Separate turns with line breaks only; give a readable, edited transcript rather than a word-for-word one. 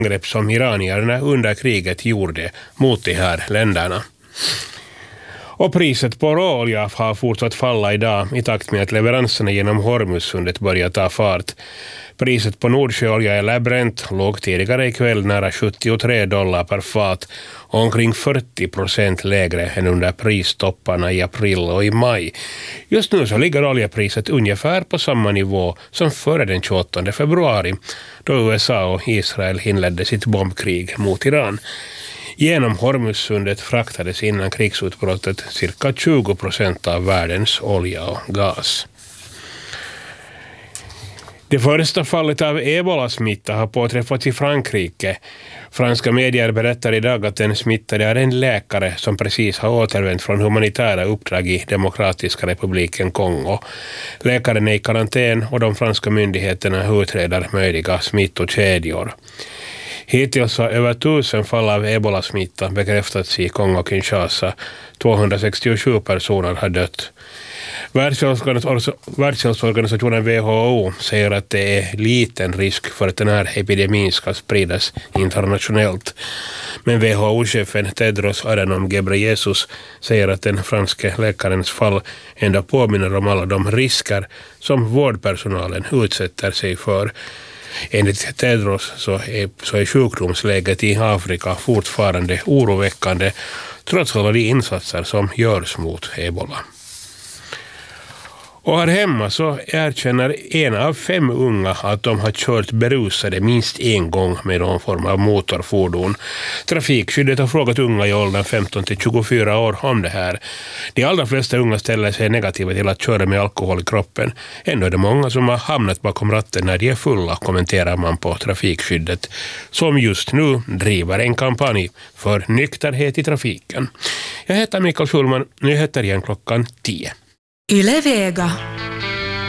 angrepp som iranierna under kriget gjorde mot de här länderna. Och priset på råolja har fortsatt falla idag i takt med att leveranserna genom Hormuzsundet börjar ta fart. Priset på Nordsjöolja eller Brent låg tidigare ikväll nära $73 per fat och omkring 40% lägre än under pristopparna i april och i maj. Just nu så ligger oljepriset ungefär på samma nivå som före den 28 februari då USA och Israel inledde sitt bombkrig mot Iran. Genom Hormuzsundet fraktades innan krigsutbrottet cirka 20% av världens olja och gas. Det första fallet av ebola-smitta har påträffats i Frankrike. Franska medier berättar idag att den smittade är en läkare som precis har återvänt från humanitära uppdrag i Demokratiska republiken Kongo. Läkaren är i karantän och de franska myndigheterna utreder möjliga smittokedjor. Hittills har över 1000 fall av ebola-smitta bekräftats i Kongo-Kinshasa. 267 personer har dött. Världshälsoorganisationen WHO säger att det är liten risk för att den här epidemin ska spridas internationellt. Men WHO-chefen Tedros Adhanom Ghebreyesus säger att den franske läkarens fall ändå påminner om alla de risker som vårdpersonalen utsätter sig för. Enligt Tedros så är sjukdomsläget i Afrika fortfarande oroväckande trots alla de insatser som görs mot ebola. Och här hemma så erkänner 1 av 5 unga att de har kört berusade minst en gång med någon form av motorfordon. Trafikskyddet har frågat unga i åldern 15 till 24 år om det här. De allra flesta unga ställer sig negativa till att köra med alkohol i kroppen. Ändå är det många som har hamnat bakom ratten när de är fulla, kommenterar man på Trafikskyddet, som just nu driver en kampanj för nykterhet i trafiken. Jag heter Mikael Schulman, nyheter igen klockan 10.
Yle Vega.